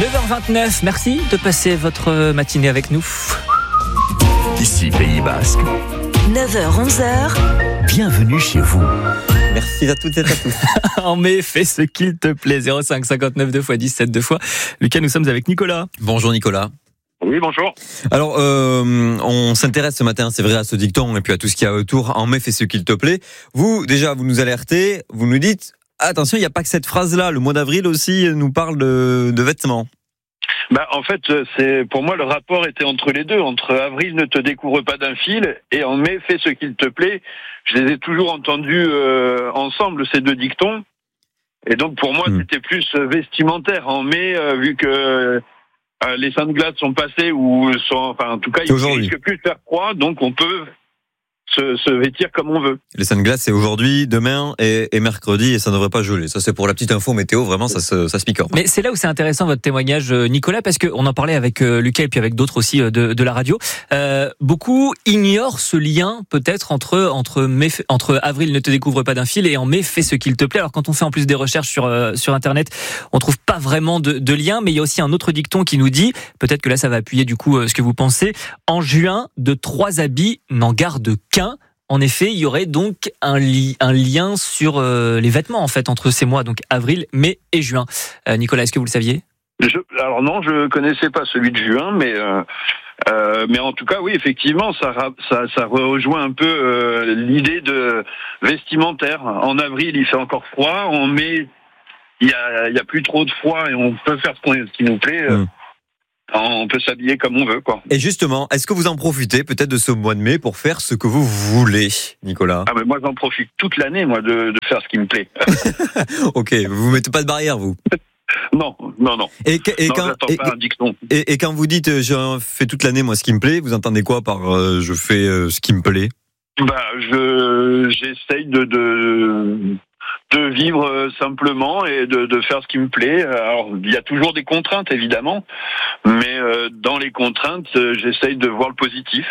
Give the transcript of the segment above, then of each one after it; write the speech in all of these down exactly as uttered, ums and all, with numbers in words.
neuf heures vingt-neuf, merci de passer votre matinée avec nous. Ici Pays Basque. neuf heures onze heures. Bienvenue chez vous. Merci à toutes et à tous. En mai, fais ce qu'il te plaît. zéro cinq cinquante-neuf deux fois dix-sept deux fois. Lucas, nous sommes avec Nicolas. Bonjour Nicolas. Oui, bonjour. Alors, euh, on s'intéresse ce matin, c'est vrai, à ce dicton et puis à tout ce qu'il y a autour. En mai, fais ce qu'il te plaît. Vous, déjà, vous nous alertez, vous nous dites, attention, il n'y a pas que cette phrase-là. Le mois d'avril aussi nous parle de, de vêtements. Bah, en fait, c'est pour moi le rapport était entre les deux, entre avril ne te découvre pas d'un fil et en mai fais ce qu'il te plaît. Je les ai toujours entendus euh, ensemble ces deux dictons. Et donc pour moi, mmh. c'était plus vestimentaire en mai, euh, vu que euh, les Saintes Glaces sont passées ou sont, enfin en tout cas, il ne risque plus de faire froid, donc on peut Se, se vêtir comme on veut. Les Saintes Glaces, c'est aujourd'hui, demain et, et mercredi, et ça ne devrait pas geler. Ça, c'est pour la petite info météo, vraiment, ça se, ça se picore. Mais c'est là où c'est intéressant votre témoignage, Nicolas, parce qu'on en parlait avec Lucas et puis avec d'autres aussi de, de la radio. Euh, beaucoup ignorent ce lien, peut-être, entre, entre, mai, entre avril ne te découvre pas d'un fil et en mai, fais ce qu'il te plaît. Alors, quand on fait en plus des recherches sur, euh, sur Internet, on trouve pas vraiment de, de lien, mais il y a aussi un autre dicton qui nous dit, peut-être que là, ça va appuyer du coup ce que vous pensez, en juin, de trois habits n'en garde qu'un. En effet, il y aurait donc un, li- un lien sur euh, les vêtements en fait entre ces mois, donc avril, mai et juin. Euh, Nicolas, est-ce que vous le saviez ? je, Alors non, je connaissais pas celui de juin, mais euh, euh, mais en tout cas, oui, effectivement, ça ça, ça rejoint un peu euh, l'idée de vestimentaire. En avril, il fait encore froid. En mai, il y a il y a plus trop de froid et on peut faire ce, qu'on, ce qui nous plaît. Mmh. On peut s'habiller comme on veut, quoi. Et justement, est-ce que vous en profitez peut-être de ce mois de mai pour faire ce que vous voulez, Nicolas ? Ah mais moi j'en profite toute l'année, moi, de, de faire ce qui me plaît. Ok, vous ne mettez pas de barrière, vous ? Non, non, non. Et, et, non, quand, et, pas un dicton. Et, et quand vous dites euh, je fais toute l'année moi ce qui me plaît, vous entendez quoi par euh, je fais euh, ce qui me plaît ? Bah, je j'essaye de, de de vivre simplement et de, de faire ce qui me plaît. Alors, il y a toujours des contraintes, évidemment, mais euh, dans les contraintes, euh, j'essaye de voir le positif.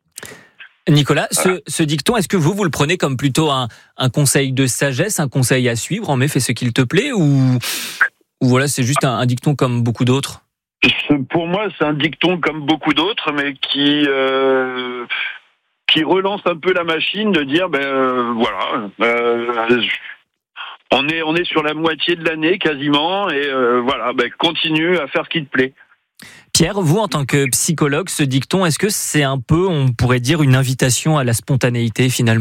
Nicolas, voilà. ce, ce dicton, est-ce que vous, vous le prenez comme plutôt un, un conseil de sagesse, un conseil à suivre, en mai, fais ce qu'il te plaît, ou, ou voilà, c'est juste un, un dicton comme beaucoup d'autres ? Pour moi, c'est un dicton comme beaucoup d'autres, mais qui... Euh, qui relance un peu la machine de dire, ben euh, voilà... Euh, On est, on est sur la moitié de l'année quasiment et euh, voilà, ben, continue à faire ce qui te plaît. Pierre, vous en tant que psychologue, ce dicton, est-ce que c'est un peu, on pourrait dire, une invitation à la spontanéité finalement ?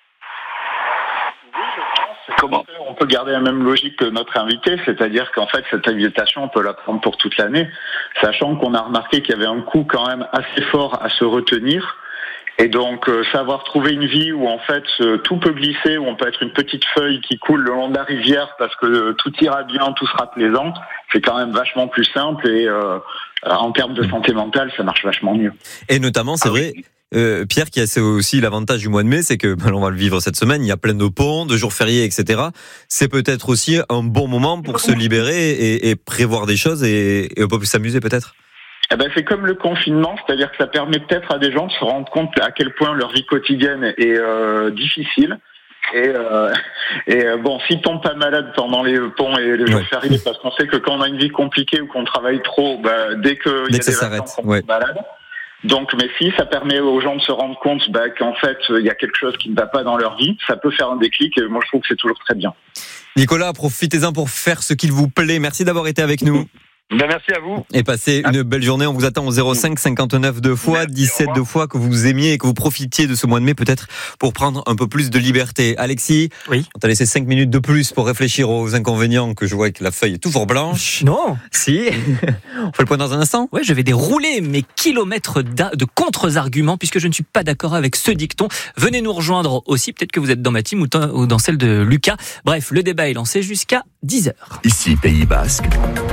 Oui, je pense. Comment ? On peut garder la même logique que notre invité, c'est-à-dire qu'en fait cette invitation, on peut la prendre pour toute l'année, sachant qu'on a remarqué qu'il y avait un coût quand même assez fort à se retenir. Et donc, euh, savoir trouver une vie où en fait euh, tout peut glisser, où on peut être une petite feuille qui coule le long de la rivière parce que euh, tout ira bien, tout sera plaisant, c'est quand même vachement plus simple et euh, en termes de santé mentale, ça marche vachement mieux. Et notamment, c'est ah, vrai, oui. euh, Pierre, qui a c'est aussi l'avantage du mois de mai, c'est que ben, on va le vivre cette semaine, il y a plein de ponts, de jours fériés, et cetera. C'est peut-être aussi un bon moment pour se libérer et, et prévoir des choses et, et on peut s'amuser peut-être. Eh ben, c'est comme le confinement, c'est-à-dire que ça permet peut-être à des gens de se rendre compte à quel point leur vie quotidienne est euh, difficile. Et, euh, et euh, bon, s'ils tombent pas malades pendant les ponts et les jours ouais. fériés, parce qu'on sait que quand on a une vie compliquée ou qu'on travaille trop, bah, dès qu'il y a des vacances, on tombe malade. Donc, mais si ça permet aux gens de se rendre compte bah, qu'en fait, il y a quelque chose qui ne va pas dans leur vie, ça peut faire un déclic et moi je trouve que c'est toujours très bien. Nicolas, profitez-en pour faire ce qu'il vous plaît. Merci d'avoir été avec nous. Ben merci à vous. Et passez une belle journée. On vous attend au zéro cinq cinquante-neuf deux fois, merci, dix-sept deux fois, que vous aimiez et que vous profitiez de ce mois de mai peut-être pour prendre un peu plus de liberté. Alexis, oui. On t'a laissé cinq minutes de plus pour réfléchir aux inconvénients que je vois que la feuille est toujours blanche. Non. Si. On fait le point dans un instant. Ouais, je vais dérouler mes kilomètres de contre-arguments puisque je ne suis pas d'accord avec ce dicton. Venez nous rejoindre aussi. Peut-être que vous êtes dans ma team ou dans celle de Lucas. Bref, le débat est lancé jusqu'à dix heures. Ici, Pays Basque.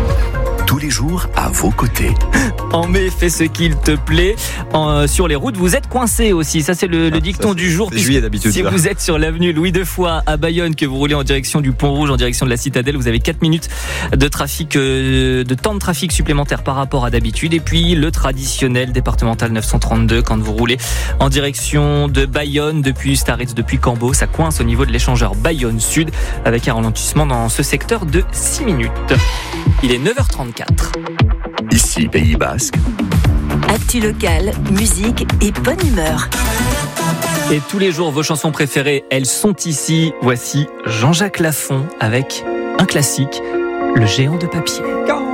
Tous les jours à vos côtés. En mai, fais ce qu'il te plaît. En, sur les routes, vous êtes coincés aussi. Ça, c'est le, le dicton ça, du jour. C'est juillet d'habitude. Si là. vous êtes sur l'avenue Louis deux Foix à Bayonne, que vous roulez en direction du Pont Rouge, en direction de la Citadelle, vous avez quatre minutes de trafic, euh, de temps de trafic supplémentaire par rapport à d'habitude. Et puis le traditionnel départemental neuf cent trente-deux quand vous roulez en direction de Bayonne depuis Staritz, depuis Cambo, ça coince au niveau de l'échangeur Bayonne Sud avec un ralentissement dans ce secteur de six minutes. Il est neuf heures trente-quatre. vingt-quatre. Ici, Pays Basque. Actu locale, musique et bonne humeur. Et tous les jours, vos chansons préférées, elles sont ici. Voici Jean-Jacques Lafont avec un classique, Le géant de papier.